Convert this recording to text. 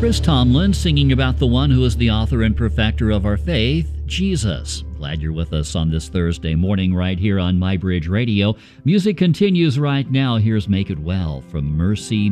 Chris Tomlin singing about the one who is the author and perfecter of our faith, Jesus. Glad you're with us on this Thursday morning right here on MyBridge Radio. Music continues right now. Here's Make It Well from Mercy